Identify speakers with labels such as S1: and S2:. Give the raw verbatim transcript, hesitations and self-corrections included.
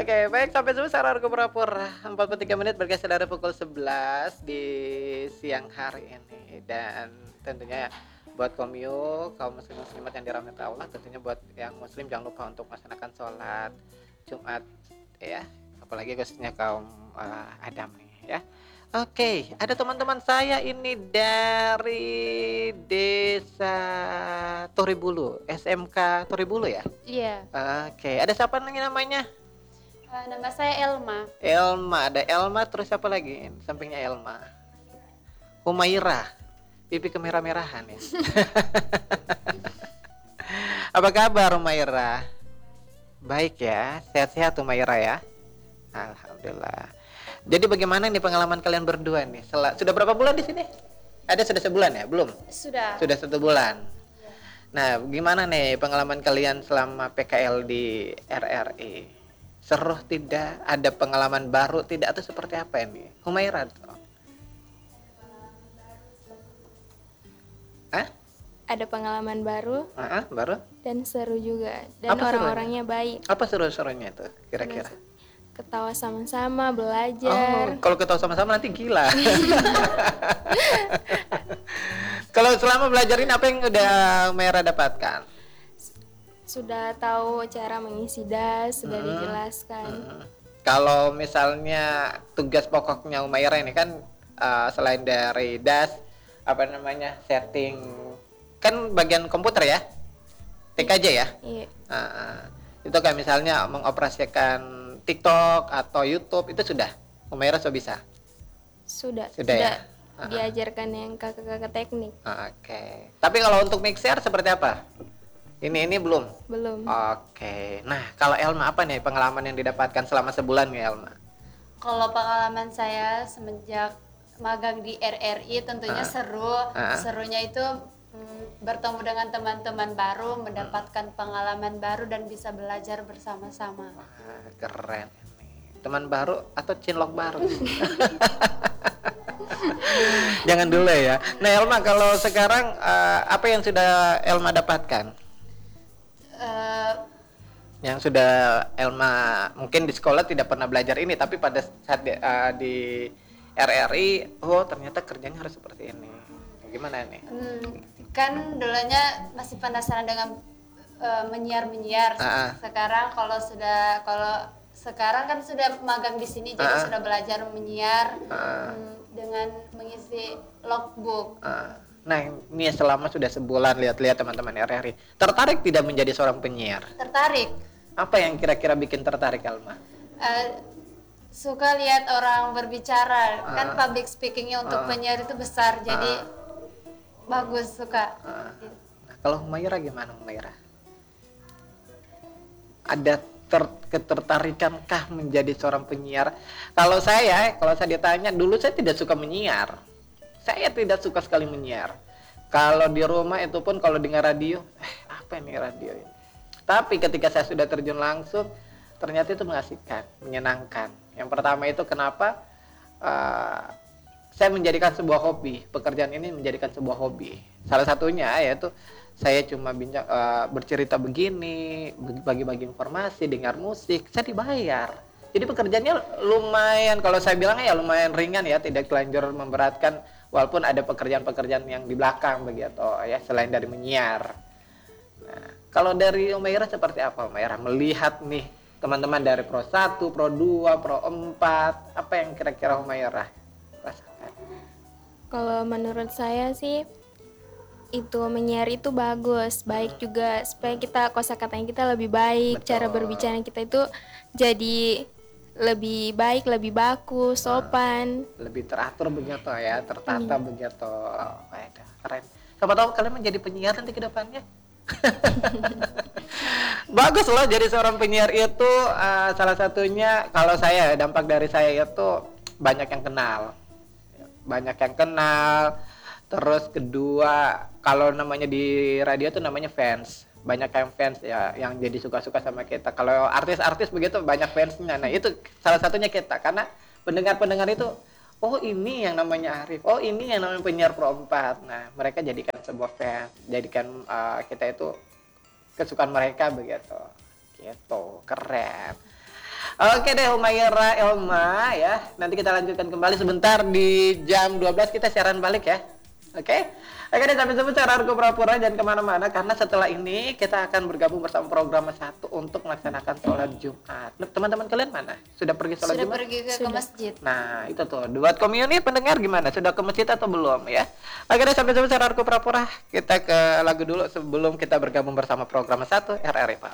S1: Oke, baik sampai jumpa secara pura-pura empat puluh tiga menit bergeser dari pukul sebelas di siang hari ini dan tentunya buat komyu, kaum muslim muslimat yang dirahmati Allah, tentunya buat yang muslim jangan lupa untuk melaksanakan sholat Jumat ya, apalagi khususnya kaum uh, Adam nih ya. Oke, ada teman-teman saya ini dari desa Toribulu, S M K Toribulu ya.
S2: Iya.
S1: Oke, ada siapa nih namanya?
S2: Uh, nama saya Elma.
S1: Elma, ada Elma terus siapa lagi? Sampingnya Elma. Humaira. Pipi kemerah-merahan ya. Apa kabar Humaira? Baik ya, sehat-sehat Humaira ya. Alhamdulillah. Jadi bagaimana nih pengalaman kalian berdua nih? Sel- sudah berapa bulan di sini? Ada sudah sebulan ya? Belum?
S2: Sudah.
S1: Sudah satu bulan.
S2: Ya.
S1: Nah, gimana nih pengalaman kalian selama P K L di R R I? Seru tidak? Ada pengalaman baru tidak? Atau seperti apa ini? Humaira tuh. Hah?
S2: Ada pengalaman baru
S1: Ah, baru?
S2: dan seru juga. Dan
S1: Apa serunya?
S2: orang-orangnya baik.
S1: Apa seru-serunya itu kira-kira?
S2: Ketawa sama-sama,
S1: Oh,
S2: belajar.
S1: kalau ketawa sama-sama nanti gila. Kalau selama belajar ini apa yang udah Humaira dapatkan?
S2: Sudah tahu cara mengisi das, sudah
S1: Hmm.
S2: dijelaskan.
S1: Hmm. Kalau misalnya tugas pokoknya Humaira ini kan uh, selain dari das apa namanya setting kan bagian komputer ya, T K J ya.
S2: Iya.
S1: Uh, itu kayak misalnya mengoperasikan TikTok atau YouTube itu sudah Humaira sudah bisa.
S2: Sudah.
S1: Sudah ya? Uh-uh.
S2: Diajarkan yang kakak-kakak teknik.
S1: Oke. Okay. Tapi kalau untuk mixer seperti apa? Ini ini belum.
S2: Belum.
S1: Oke. Okay. Nah, kalau Elma apa nih pengalaman yang didapatkan selama sebulan nih Elma?
S3: Kalau pengalaman saya semenjak magang di R R I tentunya
S1: Uh,
S3: seru.
S1: uh.
S3: Serunya itu mm, bertemu dengan teman-teman baru, mendapatkan pengalaman baru dan bisa belajar bersama-sama.
S1: Wah, keren ini. Teman baru atau cinlok baru? Jangan dulu ya. Nah, Elma kalau sekarang uh, apa yang sudah Elma dapatkan?
S3: Uh,
S1: Yang sudah Elma mungkin di sekolah tidak pernah belajar ini, tapi pada saat di, uh, di R R I, oh ternyata kerjanya harus seperti ini. Gimana nih?
S3: Hmm, kan dulunya masih penasaran dengan uh, menyiar-menyiar.
S1: Ah.
S3: Sekarang kalau sudah kalau sekarang kan sudah magang di sini, jadi
S1: Ah.
S3: sudah belajar menyiar
S1: Ah.
S3: hmm, dengan mengisi logbook.
S1: Uh, nah, ini selama sudah sebulan lihat-lihat teman-teman R R I, tertarik tidak menjadi seorang penyiar?
S3: Tertarik.
S1: Apa yang kira-kira bikin tertarik, Elma?
S3: Uh, suka lihat orang berbicara,
S1: Ah.
S3: kan public speakingnya untuk
S1: Ah.
S3: penyiar itu besar, jadi
S1: Ah.
S3: bagus, suka.
S1: Uh, nah, kalau Humaira gimana Humaira? Ada ter- ketertarikankah menjadi seorang penyiar? Kalau saya, kalau saya ditanya, dulu saya tidak suka menyiar. Saya tidak suka sekali menyiar. Kalau di rumah itu pun kalau dengar radio, eh apa ini radio ini? Tapi ketika saya sudah terjun langsung, ternyata itu mengasihkan, menyenangkan. Yang pertama itu kenapa uh, saya menjadikan sebuah hobi, pekerjaan ini menjadikan sebuah hobi. Salah satunya yaitu saya cuma bincang, uh, bercerita begini, bagi-bagi informasi, dengar musik, saya dibayar. Jadi pekerjaannya lumayan, kalau saya bilang ya lumayan ringan ya, tidak telanjur memberatkan, walaupun ada pekerjaan-pekerjaan yang di belakang begitu ya, selain dari menyiar. Nah, kalau dari Humaira seperti apa Humaira melihat nih teman-teman dari Pro satu, Pro dua, Pro empat, apa yang kira-kira Humaira rasakan?
S2: Kalau menurut saya sih itu menyiar itu bagus, baik juga supaya kita kosakatanya kita lebih baik,
S1: Betul.
S2: cara berbicara kita itu jadi lebih baik, lebih bagus, sopan.
S1: Lebih teratur begitu ya, tertata hmm. begitu. Oh, waduh, keren. Siapa tahu kalian menjadi penyiar nanti ke depannya. Bagus loh jadi seorang penyiar itu, uh, salah satunya kalau saya dampak dari saya itu banyak yang kenal. Banyak yang kenal. Terus kedua, kalau namanya di radio tuh namanya fans. Banyak yang fans ya yang jadi suka-suka sama kita. Kalau artis-artis begitu banyak fansnya. Nah, itu salah satunya kita karena pendengar-pendengar itu, oh ini yang namanya Arif, oh ini yang namanya penyiar Pro empat. Nah, mereka jadikan sebuah fans, jadikan uh, kita itu kesukaan mereka begitu. Gitu, keren. Oke deh Humaira Elma ya. Nanti kita lanjutkan kembali sebentar di jam dua belas kita siaran balik ya. Oke. Oke deh, sampai jumpa Saranku Pura-Pura, jangan kemana-mana karena setelah ini kita akan bergabung bersama program satu untuk melaksanakan sholat Jumat. Nah, teman-teman kalian mana? Sudah pergi sholat
S3: Sudah
S1: Jumat?
S3: pergi ke, ke masjid.
S1: Nah itu tuh, buat komuni pendengar gimana? Sudah ke masjid atau belum ya? Oke deh, sampai jumpa Saranku Pura-Pura. Kita ke lagu dulu sebelum kita bergabung bersama program satu R R I Pak.